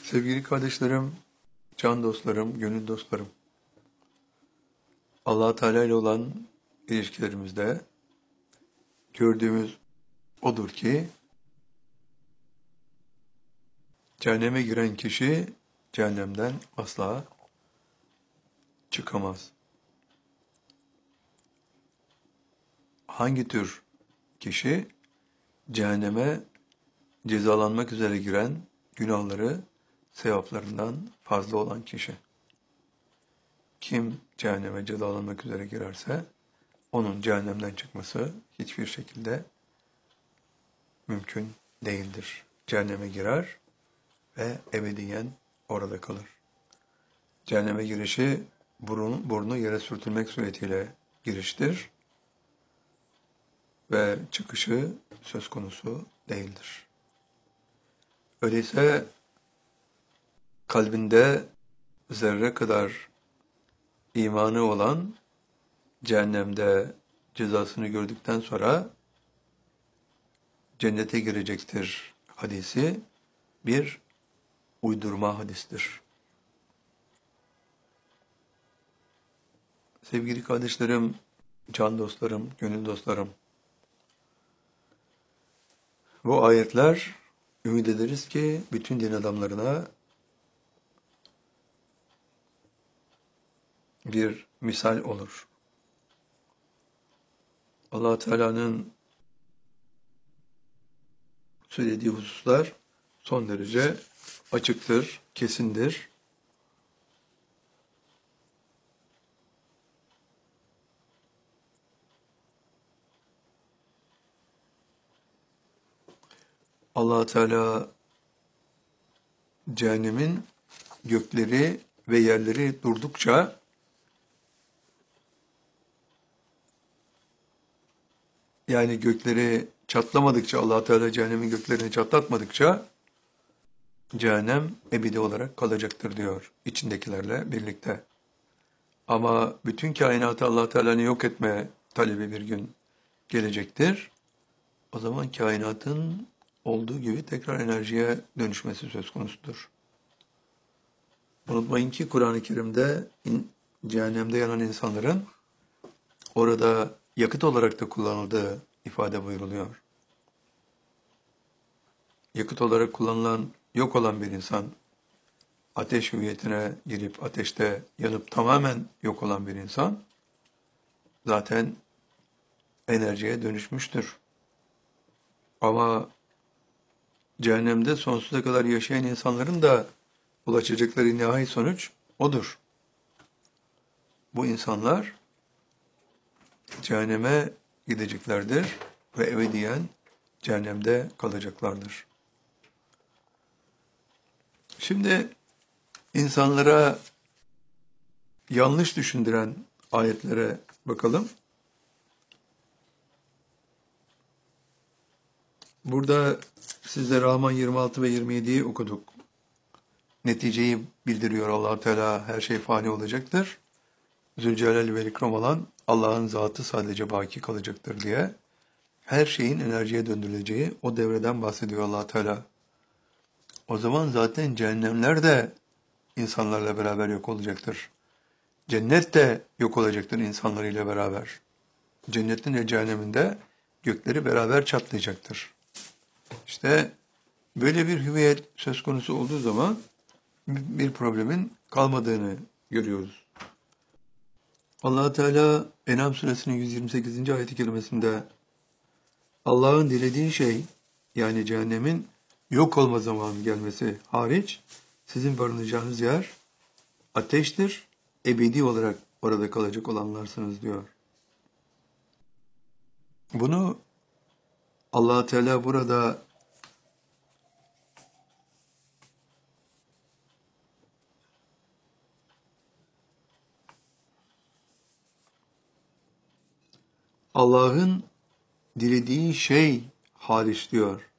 Sevgili kardeşlerim, can dostlarım, gönül dostlarım. Allah Teala ile olan ilişkilerimizde gördüğümüz odur ki cehenneme giren kişi cehennemden asla çıkamaz. Hangi tür kişi? Cehenneme cezalanmak üzere giren, günahları sevaplarından fazla olan kişi. Kim cehenneme cezalanmak üzere girerse onun cehennemden çıkması hiçbir şekilde mümkün değildir. Cehenneme girer ve ebediyen orada kalır. Cehenneme girişi burnu yere sürtülmek suretiyle giriştir ve çıkışı söz konusu değildir. Öyleyse kalbinde zerre kadar imanı olan cehennemde cezasını gördükten sonra cennete girecektir hadisi bir uydurma hadistir. Sevgili kardeşlerim, can dostlarım, gönül dostlarım, bu ayetler ümit ederiz ki bütün din adamlarına bir misal olur. Allah Teala'nın söylediği hususlar son derece açıktır, kesindir. Allah Teala cehennemin gökleri ve yerleri durdukça yani gökleri çatlamadıkça, Allah Teala cehennemin göklerini çatlatmadıkça cehennem ebedi olarak kalacaktır diyor içindekilerle birlikte. Ama bütün kainatı Allah Teala'nın yok etme talebi bir gün gelecektir. O zaman kainatın olduğu gibi tekrar enerjiye dönüşmesi söz konusudur. Unutmayın ki Kur'an-ı Kerim'de cehennemde yanan insanların orada yakıt olarak da kullanıldığı ifade buyruluyor. Yakıt olarak kullanılan, yok olan bir insan, ateş hüviyetine girip ateşte yanıp tamamen yok olan bir insan, zaten enerjiye dönüşmüştür. Ama cehennemde sonsuza kadar yaşayan insanların da ulaşacakları nihai sonuç odur. Bu insanlar cehenneme gideceklerdir ve ebediyen cehennemde kalacaklardır. Şimdi insanlara yanlış düşündüren ayetlere bakalım. Burada size Rahman 26 ve 27'yi okuduk. Neticeyi bildiriyor Allah Teala, her şey fani olacaktır. Zülcelal ve İkram olan Allah'ın zatı sadece baki kalacaktır diye. Her şeyin enerjiye döndürüleceği o devreden bahsediyor Allah Teala. O zaman zaten cehennemler de insanlarla beraber yok olacaktır. Cennet de yok olacaktır insanlarıyla beraber. Cennetin ve cehenneminde gökleri beraber çatlayacaktır. İşte böyle bir hüviyet söz konusu olduğu zaman bir problemin kalmadığını görüyoruz. Allah Teala En'am suresinin 128. ayet-i kerimesinde Allah'ın dilediği şey yani cehennemin yok olma zamanı gelmesi hariç sizin barınacağınız yer ateştir, ebedi olarak orada kalacak olanlarsınız diyor. Bunu Allah Teala burada Allah'ın dilediği şey hariç diyor.